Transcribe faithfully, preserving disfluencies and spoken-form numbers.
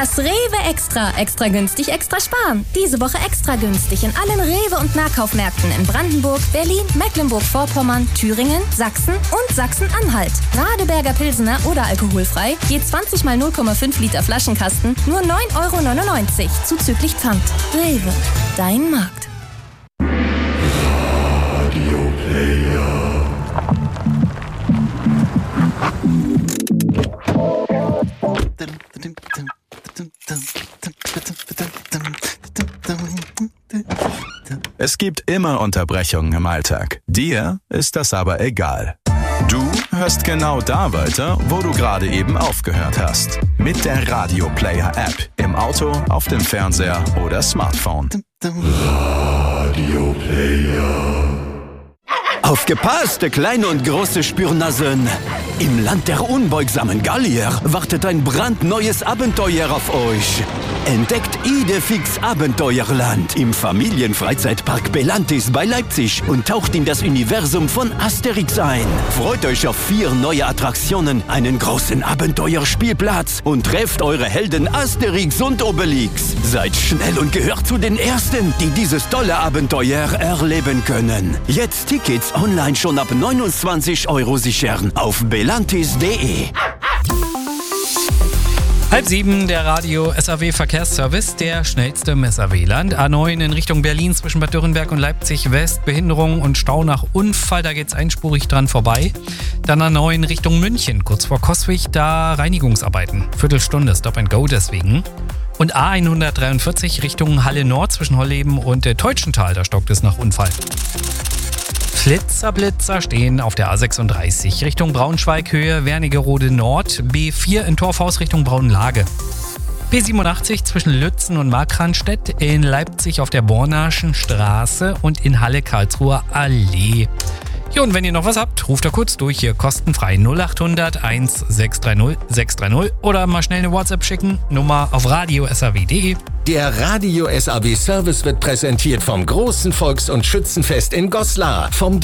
Das Rewe Extra. Extra günstig, extra sparen. Diese Woche extra günstig in allen Rewe- und Nahkaufmärkten in Brandenburg, Berlin, Mecklenburg-Vorpommern, Thüringen, Sachsen und Sachsen-Anhalt. Radeberger Pilsener oder alkoholfrei, je zwanzig mal null Komma fünf Liter Flaschenkasten, nur neun Euro neunundneunzig, zuzüglich Pfand. Rewe, dein Markt. Radio Player. Es gibt immer Unterbrechungen im Alltag. Dir ist das aber egal. Du hörst genau da weiter, wo du gerade eben aufgehört hast. Mit der Radio Player App. Im Auto, auf dem Fernseher oder Smartphone. Radio Player. Aufgepasst, kleine und große Spürnasen! Im Land der unbeugsamen Gallier wartet ein brandneues Abenteuer auf euch. Entdeckt Idefix Abenteuerland im Familienfreizeitpark Belantis bei Leipzig und taucht in das Universum von Asterix ein. Freut euch auf vier neue Attraktionen, einen großen Abenteuerspielplatz und trefft eure Helden Asterix und Obelix. Seid schnell und gehört zu den Ersten, die dieses tolle Abenteuer erleben können. Jetzt Tickets online schon ab neunundzwanzig Euro sichern auf belantis punkt de. Halb sieben, der Radio S A W Verkehrsservice, der schnellste im S A W-Land. A neun in Richtung Berlin zwischen Bad Dürrenberg und Leipzig West, Behinderung und Stau nach Unfall, da geht's einspurig dran vorbei. Dann A neun Richtung München, kurz vor Coswig, da Reinigungsarbeiten. Viertelstunde, Stop and Go deswegen. Und A hundertdreiundvierzig Richtung Halle Nord zwischen Holleben und äh, Teutschental, da stockt es nach Unfall. Flitzer, Blitzer stehen auf der A sechsunddreißig Richtung Braunschweig, Höhe Wernigerode Nord, B vier in Torfhaus Richtung Braunlage. B siebenundachtzig zwischen Lützen und Markranstädt, in Leipzig auf der Bornaschen Straße und in Halle Karlsruher Allee. Ja, und wenn ihr noch was habt, ruft da kurz durch, hier kostenfrei null achthundert eins sechs drei null sechs drei null oder mal schnell eine WhatsApp schicken, Nummer auf radio s a w punkt de. Der Radio S A W Service wird präsentiert vom großen Volks- und Schützenfest in Goslar, vom